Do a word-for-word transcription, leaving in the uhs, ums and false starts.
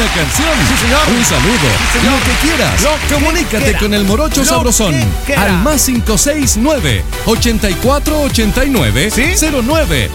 una canción, Sí, señor. un saludo, Sí, señor. lo que quieras. Lo que Comunícate quiera. con el Morocho Lo Sabrosón que quiera. al más cinco seis nueve, ochenta y cuatro ochenta y nueve, ¿Sí? cero nueve